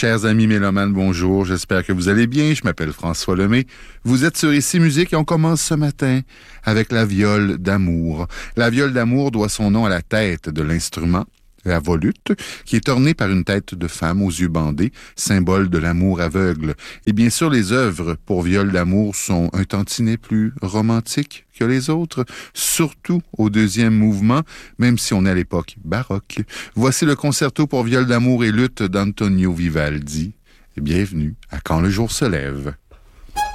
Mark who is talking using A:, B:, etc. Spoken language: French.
A: Chers amis mélomanes, bonjour, j'espère que vous allez bien. Je m'appelle François Lemay. Vous êtes sur Ici Musique et on commence ce matin avec la viole d'amour. La viole d'amour doit son nom à la tête de l'instrument, la volute, qui est ornée par une tête de femme aux yeux bandés, symbole de l'amour aveugle. Et bien sûr, les œuvres pour viole d'amour sont un tantinet plus romantique que les autres, surtout au deuxième mouvement, même si on est à l'époque baroque. Voici le concerto pour viole d'amour et lutte d'Antonio Vivaldi. Et bienvenue à Quand le jour se lève.